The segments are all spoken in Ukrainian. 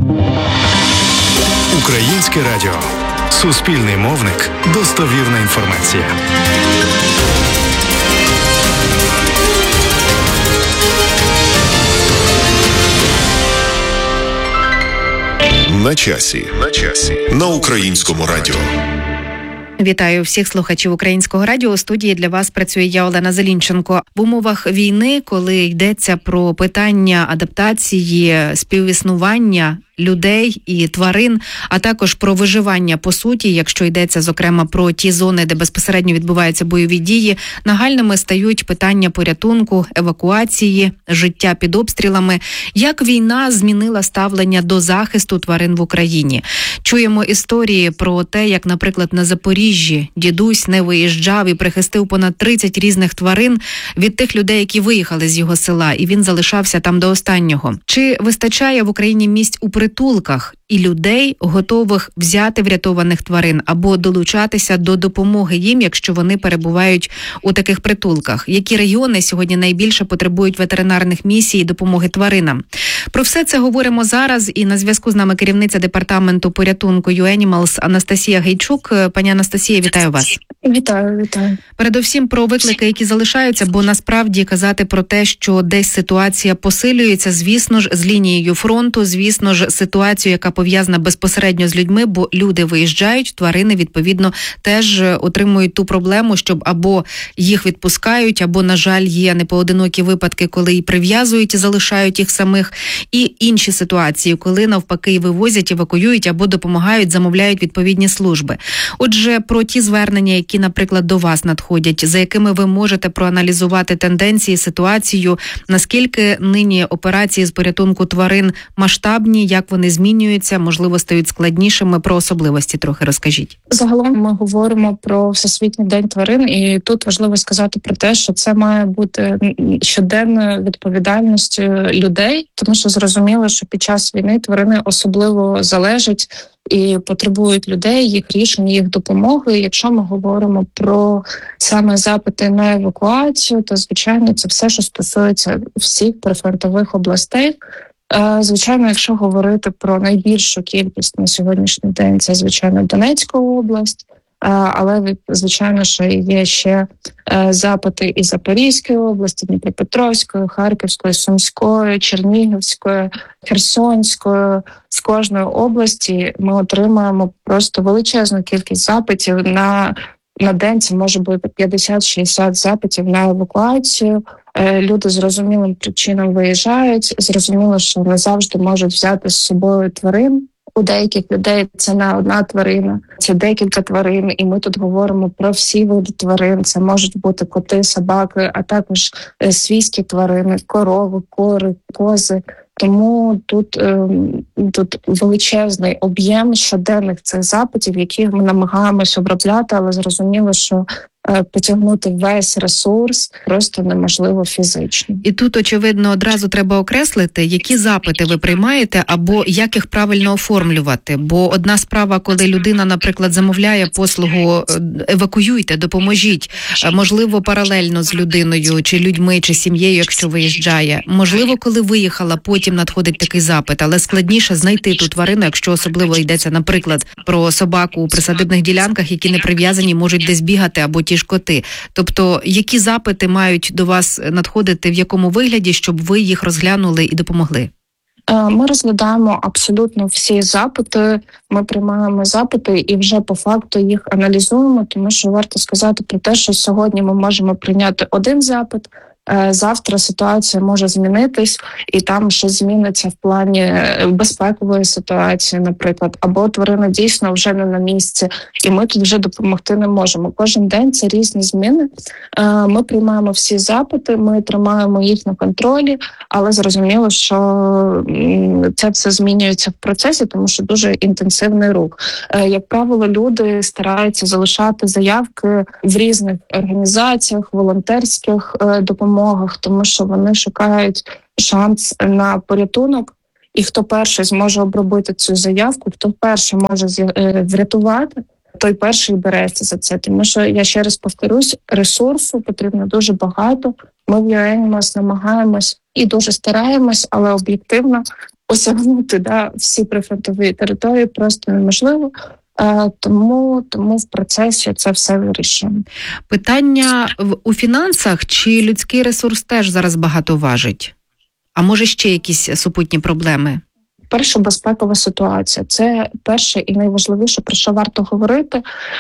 Українське радіо. Суспільний мовник. Достовірна інформація. На часі. На Українському радіо. Вітаю всіх слухачів Українського радіо. У студії для вас працює я, Олена Зелінченко. В умовах війни, коли йдеться про питання адаптації, співіснування людей і тварин, а також про виживання по суті, якщо йдеться, зокрема, про ті зони, де безпосередньо відбуваються бойові дії, нагальними стають питання порятунку, евакуації, життя під обстрілами. Як війна змінила ставлення до захисту тварин в Україні? Чуємо історії про те, як, наприклад, на Запоріжжі дідусь не виїжджав і прихистив понад 30 різних тварин від тих людей, які виїхали з його села, і він залишався там до останнього. Чи вистачає в Україні місць у притулках і людей, готових взяти врятованих тварин або долучатися до допомоги їм, якщо вони перебувають у таких притулках? Які регіони сьогодні найбільше потребують ветеринарних місій і допомоги тваринам? Про все це говоримо зараз, і на зв'язку з нами керівниця департаменту порятунку YouAnimals Анастасія Гейчук. Пані Анастасія, вітаю вас. Вітаю. Передовсім про виклики, які залишаються, бо насправді казати про те, що десь ситуація посилюється, звісно ж, з лінією фронту, звісно ж, ситуацію, яка пов'язана безпосередньо з людьми, бо люди виїжджають, тварини, відповідно, теж отримують ту проблему, щоб або їх відпускають, або, на жаль, є непоодинокі випадки, коли і прив'язують, і залишають їх самих, і інші ситуації, коли навпаки вивозять, евакуюють або допомагають, замовляють відповідні служби. Отже, про ті звернення, які, наприклад, до вас надходять, за якими ви можете проаналізувати тенденції, ситуацію, наскільки нині операції з порятунку тварин масштабні, як вони змінюються, можливо, стають складнішими, про особливості трохи розкажіть. Загалом ми говоримо про Всесвітній день тварин, і тут важливо сказати про те, що це має бути щоденною відповідальністю людей, тому що зрозуміло, що під час війни тварини особливо залежать і потребують людей, їх рішень, їх допомоги. Якщо ми говоримо про саме запити на евакуацію, то, звичайно, це все, що стосується всіх прифронтових областей. Звичайно, якщо говорити про найбільшу кількість на сьогоднішній день, це, звичайно, Донецька область, але, звичайно, що є ще запити і Запорізької області, Дніпропетровської, Харківської, Сумської, Чернігівської, Херсонської. З кожної області ми отримаємо просто величезну кількість запитів на день. Це може бути 50-60 запитів на евакуацію. Люди з зрозумілим причинам виїжджають, зрозуміло, що не завжди можуть взяти з собою тварин. У деяких людей це не одна тварина, це декілька тварин, і ми тут говоримо про всі види тварин. Це можуть бути коти, собаки, а також свійські тварини, корови, кури, кози. Тому тут величезний об'єм щоденних цих запитів, які ми намагаємось обробляти, але зрозуміло, що потягнути весь ресурс просто неможливо фізично. І тут, очевидно, одразу треба окреслити, які запити ви приймаєте або як їх правильно оформлювати. Бо одна справа, коли людина, наприклад, замовляє послугу «евакуюйте, допоможіть», можливо, паралельно з людиною, чи людьми, чи сім'єю, якщо виїжджає. Можливо, коли виїхала, потім надходить такий запит, але складніше знайти ту тварину, якщо особливо йдеться, наприклад, про собаку у присадибних ділянках, які не прив'язані, можуть десь бігати або ті ж коти. Тобто, які запити мають до вас надходити, в якому вигляді, щоб ви їх розглянули і допомогли? Ми розглядаємо абсолютно всі запити, ми приймаємо запити і вже по факту їх аналізуємо, тому що варто сказати про те, що сьогодні ми можемо прийняти один запит, завтра ситуація може змінитись, і там щось зміниться в плані безпекової ситуації, наприклад, або тварина дійсно вже не на місці, і ми тут вже допомогти не можемо. Кожен день це різні зміни. Ми приймаємо всі запити, ми тримаємо їх на контролі, але зрозуміло, що це все змінюється в процесі, тому що дуже інтенсивний рух. Як правило, люди стараються залишати заявки в різних організаціях, волонтерських допомогах, тому що вони шукають шанс на порятунок, і хто перший зможе обробити цю заявку, хто перший може врятувати, той перший береться за це. Тому що, я ще раз повторюсь, ресурсу потрібно дуже багато. Ми в YouAnimals намагаємось і дуже стараємось, але об'єктивно осягнути всі прифронтові території просто неможливо. Тому в процесі це все вирішуємо. Питання у фінансах чи людський ресурс теж зараз багато важить? А може ще якісь супутні проблеми? Перша безпекова ситуація – це перше і найважливіше, про що варто говорити.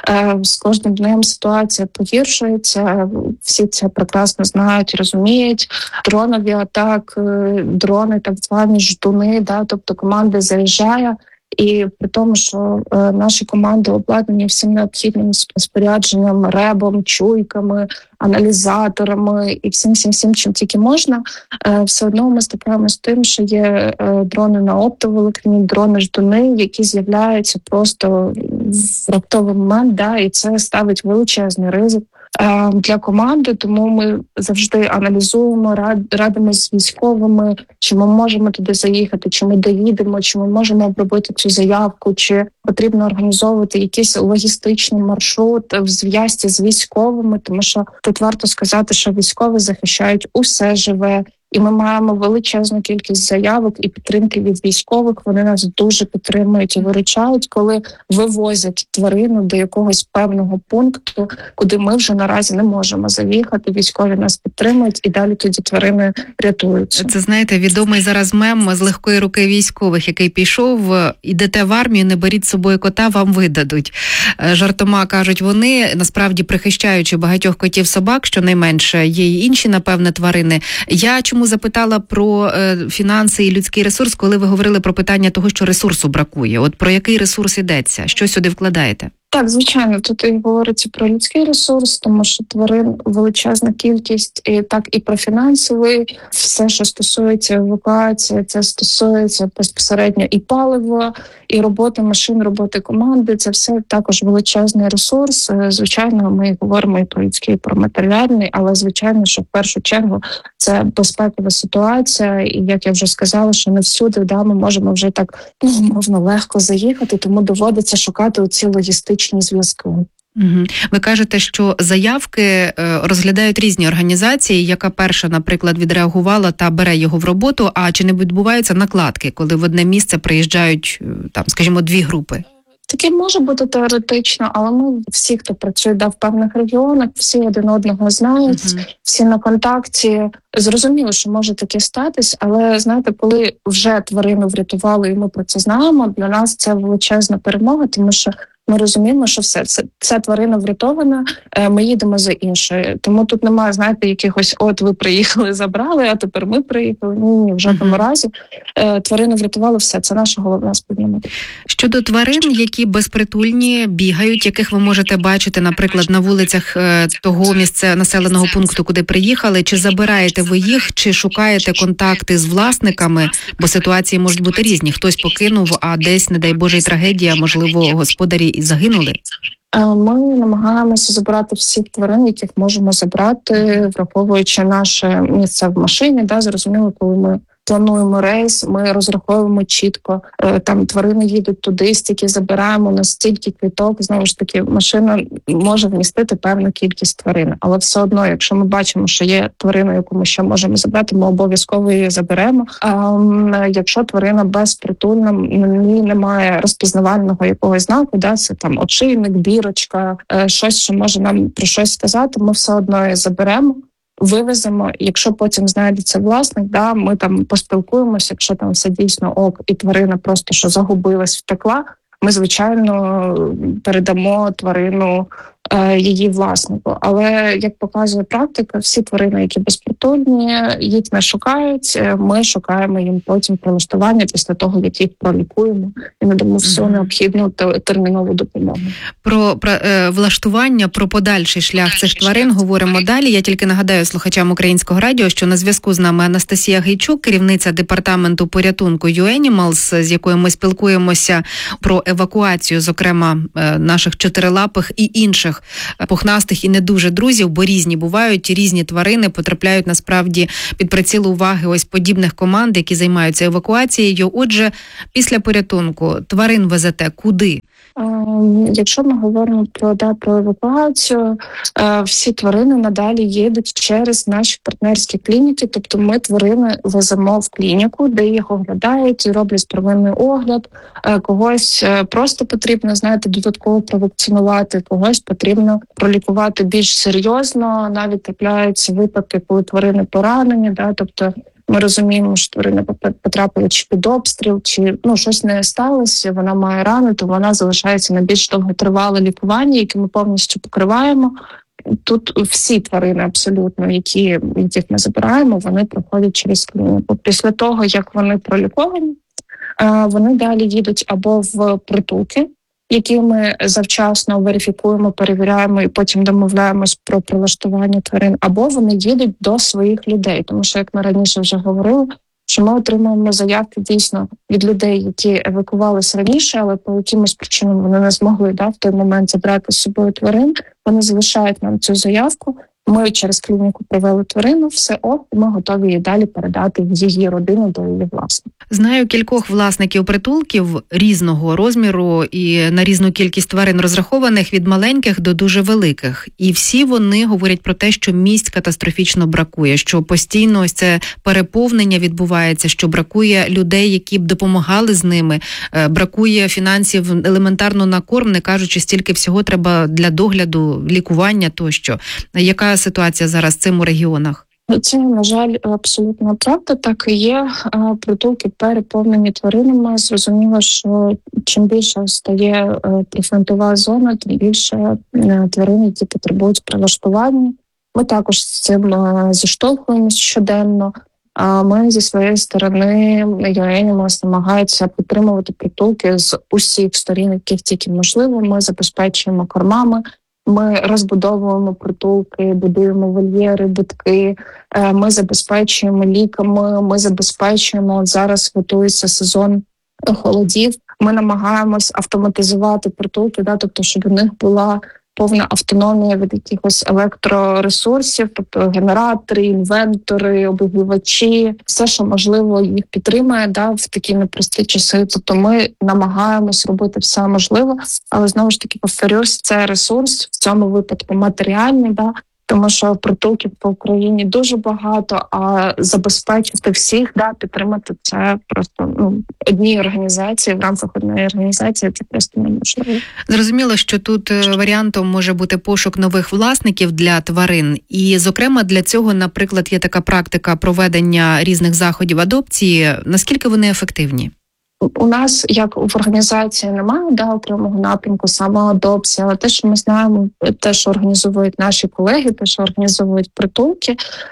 З кожним днем ситуація погіршується, всі це прекрасно знають, розуміють. Дронові атаки, дрони, так звані ждуни, тобто команда заїжджає. І при тому, що наші команди обладнані всім необхідним спорядженням, ребом, чуйками, аналізаторами і всім, чим тільки можна, все одно ми стикаємося з тим, що є дрони на оптоволокні, дрони-ждуни, які з'являються просто в раптовий момент, і це ставить величезний ризик для команди, тому ми завжди аналізуємо, радимося з військовими, чи ми можемо туди заїхати, чи ми доїдемо, чи ми можемо обробити цю заявку, чи потрібно організовувати якийсь логістичний маршрут в зв'язці з військовими, тому що тут варто сказати, що військові захищають усе живе, і ми маємо величезну кількість заявок і підтримки від військових. Вони нас дуже підтримують і виручають, коли вивозять тварину до якогось певного пункту, куди ми вже наразі не можемо заїхати. Військові нас підтримують і далі тоді тварини рятуються. Це, знаєте, відомий зараз мем з легкої руки військових, який пішов: ідете в армію, не беріть з собою кота, вам видадуть. Жартома кажуть вони, насправді прихищаючи багатьох котів-собак, щонайменше, є й інші, напевне, тварини. Я чому запитала про фінанси і людський ресурс, коли ви говорили про питання того, що ресурсу бракує. От про який ресурс йдеться? Що сюди вкладаєте? Так, звичайно, тут і говориться про людський ресурс, тому що тварин величезна кількість, і так і про фінансовий. Все, що стосується евакуації, це стосується безпосередньо і палива, і роботи машин, роботи команди. Це все також величезний ресурс. Звичайно, ми говоримо і про людський, і про матеріальний, але, звичайно, що в першу чергу це безпекова ситуація. І, як я вже сказала, що не всюди ми можемо вже так можна легко заїхати, тому доводиться шукати оці логістичні зв'язки. Ви кажете, що заявки розглядають різні організації. Яка перша, наприклад, відреагувала та бере його в роботу? А чи не відбуваються накладки, коли в одне місце приїжджають, скажімо, дві групи? Таке може бути теоретично, але ми всі, хто працює в певних регіонах, всі один одного знають, всі на контакті. Зрозуміло, що може таке статись, але, знаєте, коли вже тварину врятували і ми про це знаємо, для нас це величезна перемога, тому що ми розуміємо, що ця тварина врятована, ми їдемо за іншою. Тому тут немає, знаєте, якихось ви приїхали, забрали, а тепер ми приїхали. Ні, в жодному разі. Тварину врятували, все, це наша головна спільнота. Щодо тварин, які безпритульні, бігають, яких ви можете бачити, наприклад, на вулицях того населеного пункту, куди приїхали, чи забираєте ви їх, чи шукаєте контакти з власниками, бо ситуації можуть бути різні. Хтось покинув, а десь, не дай Боже, трагедія, можливо, господарі і загинули? Ми намагаємося забирати всіх тварин, яких можемо забрати, враховуючи наше місце в машині. Зрозуміло, коли ми плануємо рейс, ми розраховуємо чітко, там тварини їдуть туди, стільки забираємо, на стільки квиток. Знову ж таки, машина може вмістити певну кількість тварин. Але все одно, якщо ми бачимо, що є тварина, яку ми ще можемо забрати, ми обов'язково її заберемо. А якщо тварина безпритульна, немає розпізнавального якогось знаку, це там очейник, бірочка, щось, що може нам про щось сказати, ми все одно її заберемо. Вивеземо, якщо потім знайдеться власник, ми там поспілкуємося, якщо там все дійсно ок, і тварина просто що загубилась, втекла, ми, звичайно, передамо тварину її власнику. Але, як показує практика, всі тварини, які безпритульні, їх не шукають, ми шукаємо їм потім прилаштування після того, як їх пролікуємо і надамо всю необхідну термінову допомогу. Про влаштування, про подальший шлях цих тварин говоримо далі. Я тільки нагадаю слухачам Українського радіо, що на зв'язку з нами Анастасія Гейчук, керівниця департаменту порятунку UAnimals, з якою ми спілкуємося про евакуацію, зокрема, наших чотирилапих і інших наших пухнастих і не дуже друзів, бо різні бувають, різні тварини потрапляють насправді під приціл уваги ось подібних команд, які займаються евакуацією. Отже, після порятунку тварин везете куди? Якщо ми говоримо про евакуацію, всі тварини надалі їдуть через наші партнерські клініки, тобто ми тварини веземо в клініку, де їх оглядають, роблять первинний огляд, когось просто потрібно, додатково провакцинувати, когось потрібно пролікувати більш серйозно, навіть трапляються випадки, коли тварини поранені, тобто ми розуміємо, що тварина потрапила чи під обстріл, чи щось не сталося, вона має рани, то вона залишається на більш довготривале лікування, яке ми повністю покриваємо. Тут всі тварини абсолютно, яких ми забираємо, вони проходять через клініку. Після того, як вони проліковані, вони далі їдуть або в притулки, які ми завчасно верифікуємо, перевіряємо і потім домовляємось про прилаштування тварин, або вони їдуть до своїх людей. Тому що, як ми раніше вже говорили, що ми отримуємо заявки дійсно від людей, які евакувалися раніше, але по якимось причинам вони не змогли в той момент забрати з собою тварин. Вони залишають нам цю заявку. Ми через клініку провели тварину, все і ми готові її далі передати в її родину до її власників. Знаю кількох власників притулків різного розміру і на різну кількість тварин розрахованих від маленьких до дуже великих. І всі вони говорять про те, що місць катастрофічно бракує, що постійно ось це переповнення відбувається, що бракує людей, які б допомагали з ними, бракує фінансів елементарно на корм, не кажучи, стільки всього треба для догляду, лікування тощо. Яка ситуація зараз в цьому регіонах? Це, на жаль, абсолютно правда, так і є. Притулки переповнені тваринами. Зрозуміло, що чим більше стає прифронтова зона, тим більше тварин, які потребують прилаштування. Ми також з цим зіштовхуємося щоденно. Ми зі своєї сторони, UAnimals намагаються підтримувати притулки з усіх сторін, яких тільки можливо. Ми забезпечуємо кормами, ми розбудовуємо притулки, будуємо вольєри, будки, ми забезпечуємо ліками, ми забезпечуємо, зараз готується сезон холодів, ми намагаємось автоматизувати притулки, тобто, щоб у них була повна автономія від якихось електроресурсів, тобто генератори, інвентори, обігрівачі, все, що можливо їх підтримує в такі непрості часи. Тобто ми намагаємось робити все можливе, але знову ж таки повторюсь, це ресурс, в цьому випадку матеріальний, тому що притулків по Україні дуже багато, а забезпечити всіх, підтримати це просто одній організації, в рамках однієї організації це просто неможливо. Зрозуміло, що тут варіантом може бути пошук нових власників для тварин. І, зокрема, для цього, наприклад, є така практика проведення різних заходів адопції. Наскільки вони ефективні? У нас, як в організації, немає окремого напрямку самоадопції, але те, що ми знаємо, те, що організовують наші колеги, те, що організовують притулки,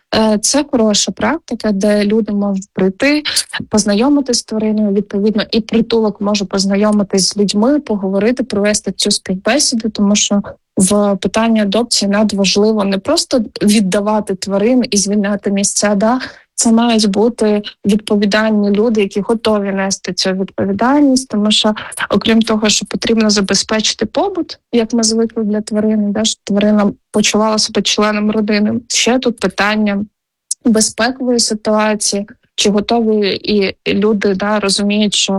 це хороша практика, де люди можуть прийти, познайомитись з твариною, відповідно, і притулок може познайомитись з людьми, поговорити, провести цю співбесіду, тому що в питанні адопції надважливо не просто віддавати тварин і звільняти місця, це мають бути відповідальні люди, які готові нести цю відповідальність, тому що, окрім того, що потрібно забезпечити побут, як ми звикли для тварини, щоб тварина почувала себе членом родини. Ще тут питання безпекової ситуації, чи готові і люди розуміють, що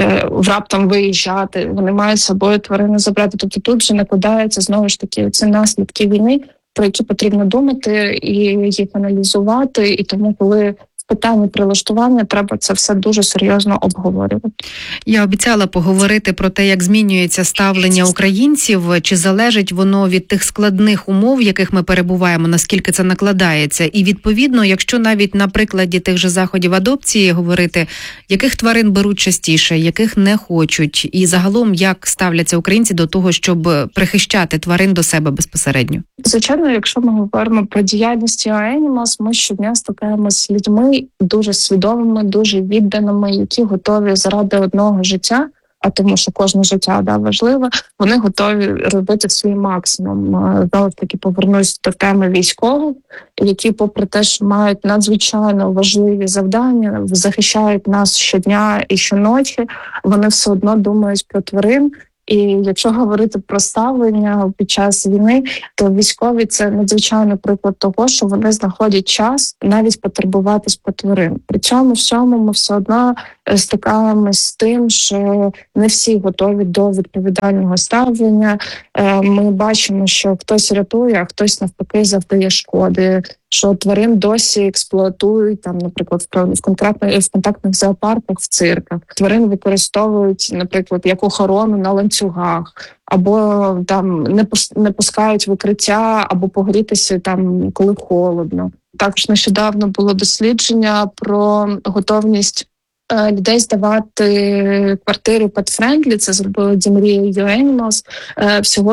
раптом виїжджати, вони мають з собою тварину забрати. Тобто тут вже накладаються, знову ж таки, ці наслідки війни, про які потрібно думати і їх аналізувати. І тому, коли в питанні прилаштування, треба це все дуже серйозно обговорювати. Я обіцяла поговорити про те, як змінюється ставлення українців, чи залежить воно від тих складних умов, в яких ми перебуваємо, наскільки це накладається. І відповідно, якщо навіть на прикладі тих же заходів адопції говорити, яких тварин беруть частіше, яких не хочуть, і загалом як ставляться українці до того, щоб прихищати тварин до себе безпосередньо. Звичайно, якщо ми говоримо про діяльність UAnimals, ми щодня стикаємося з людьми дуже свідомими, дуже відданими, які готові заради одного життя, а тому, що кожне життя важливе, вони готові робити свій максимум. Знову ж таки, повернусь до теми військових, які, попри те, що мають надзвичайно важливі завдання, захищають нас щодня і щоночі, вони все одно думають про тварин. І якщо говорити про ставлення під час війни, то військові – це надзвичайний приклад того, що вони знаходять час навіть потурбуватись про тварин. При цьому всьому ми все одно стикаємось з тим, що не всі готові до відповідального ставлення. Ми бачимо, що хтось рятує, а хтось навпаки завдає шкоди, що тварин досі експлуатують, там, наприклад, в контактних зоопарках, в цирках. Тварин використовують, наприклад, як охорону на ланцюгах, або там не пускають в укриття, або погрітися там, коли холодно. Також нещодавно було дослідження про готовність людей здавати квартири pet-friendly, це зробили DMRIA Animals. Всього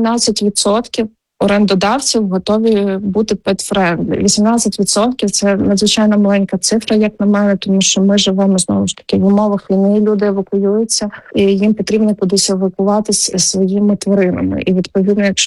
18% орендодавців готові бути pet-friendly. 18% – це надзвичайно маленька цифра, як на мене, тому що ми живемо, знову ж таки, в умовах війни, люди евакуюються, і їм потрібно кудись евакуватися своїми тваринами. І, відповідно, якщо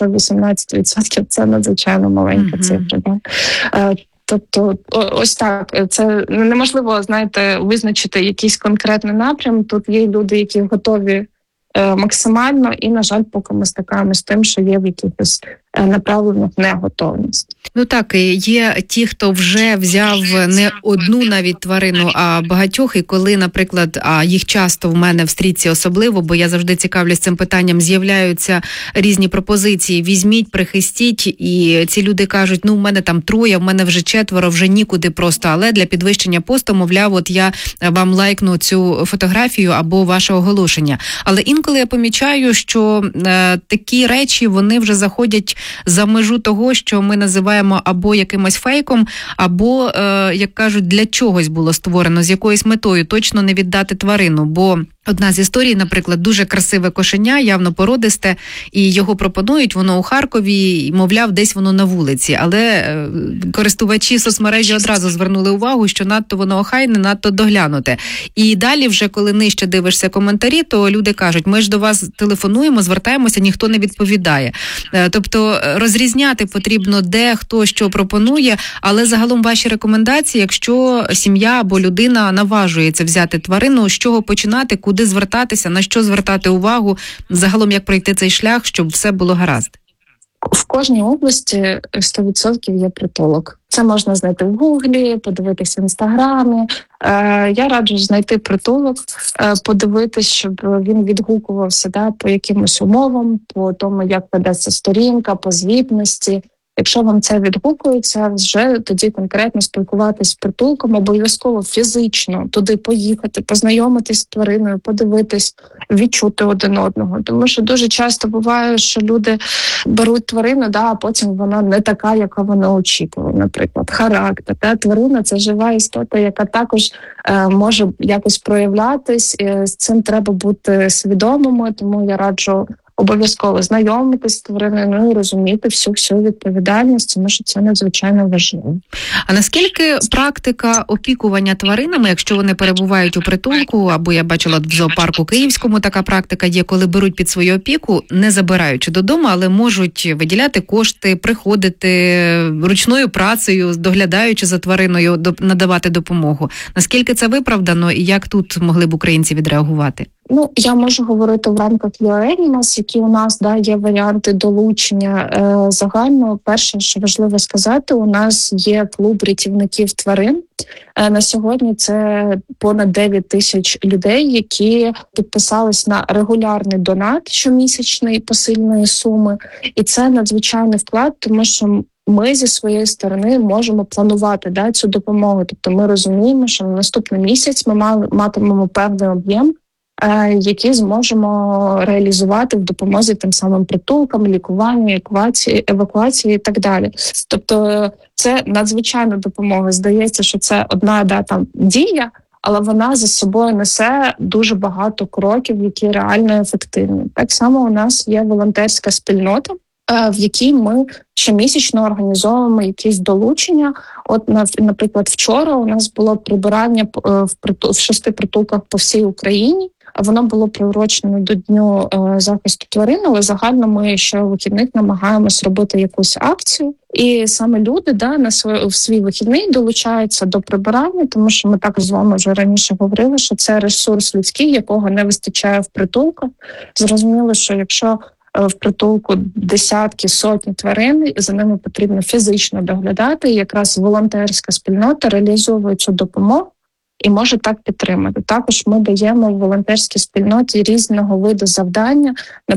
18% – це надзвичайно маленька цифра. Да? Тобто, ось так, це неможливо, знаєте, визначити якийсь конкретний напрям. Тут є люди, які готові максимально, і, на жаль, поки ми стикаємося з тим, що є в якихось направлених неготовність. Ну так, є ті, хто вже взяв не одну навіть тварину, а багатьох, і коли, наприклад, а їх часто в мене в стрічці особливо, бо я завжди цікавлюсь цим питанням, з'являються різні пропозиції, візьміть, прихистіть, і ці люди кажуть, ну, в мене там 3, в мене вже 4, вже нікуди просто, але для підвищення посту, мовляв, от я вам лайкну цю фотографію або ваше оголошення. Але інколи я помічаю, що такі речі, вони вже заходять за межу того, що ми називаємо або якимось фейком, або, як кажуть, для чогось було створено, з якоюсь метою, точно не віддати тварину, бо одна з історій, наприклад, дуже красиве кошеня, явно породисте, і його пропонують, воно у Харкові, і, мовляв, десь воно на вулиці. Але користувачі соцмережі одразу звернули увагу, що надто воно охайне, надто доглянуте. І далі вже, коли нижче дивишся коментарі, то люди кажуть, ми ж до вас телефонуємо, звертаємося, ніхто не відповідає. Тобто розрізняти потрібно, де, хто, що пропонує, але загалом ваші рекомендації, якщо сім'я або людина наважується взяти тварину, з чого починати, куди звертатися, на що звертати увагу, загалом як пройти цей шлях, щоб все було гаразд? В кожній області 100% є притулок. Це можна знайти в Гуглі, подивитися в Інстаграмі. Я раджу знайти притулок, подивитися, щоб він відгукувався по якимось умовам, по тому, як ведеться сторінка, по звітності. Якщо вам це відгукується, вже тоді конкретно спілкуватись з притулком, обов'язково фізично туди поїхати, познайомитись з твариною, подивитись, відчути один одного. Тому що дуже часто буває, що люди беруть тварину, а потім вона не така, яка вони очікували, наприклад. Характер. Тварина – це жива істота, яка також може якось проявлятись. З цим треба бути свідомими, тому я раджу обов'язково знайомитись з твариною і розуміти всю відповідальність, тому що це надзвичайно важливо. А наскільки практика опікування тваринами, якщо вони перебувають у притулку, або я бачила в зоопарку Київському така практика є, коли беруть під свою опіку, не забираючи додому, але можуть виділяти кошти, приходити ручною працею, доглядаючи за твариною, надавати допомогу. Наскільки це виправдано і як тут могли б українці відреагувати? Я можу говорити в рамках Animals, які у нас є варіанти долучення загального. Перше, що важливо сказати, у нас є клуб рятівників тварин. На сьогодні це понад 9 тисяч людей, які підписались на регулярний донат щомісячний посильної суми. І це надзвичайний вклад, тому що ми зі своєї сторони можемо планувати цю допомогу. Тобто ми розуміємо, що на наступний місяць ми матимемо певний об'єм, які зможемо реалізувати в допомозі тим самим притулкам, лікуванню, евакуації і так далі. Тобто це надзвичайна допомога. Здається, що це одна дія, але вона за собою несе дуже багато кроків, які реально ефективні. Так само у нас є волонтерська спільнота, в якій ми щомісячно організовуємо якісь долучення. От, наприклад, вчора у нас було прибирання в 6 притулках по всій Україні. Воно було приурочено до Дню захисту тварин, але загально ми щовихідних намагаємось робити якусь акцію. І саме люди в свій вихідний долучаються до прибирання, тому що ми також з вами вже раніше говорили, що це ресурс людський, якого не вистачає в притулках. Зрозуміло, що якщо в притулку десятки, сотні тварин, за ними потрібно фізично доглядати, і якраз волонтерська спільнота реалізовує цю допомогу і може так підтримати. Також ми даємо в волонтерській спільноті різного виду завдання,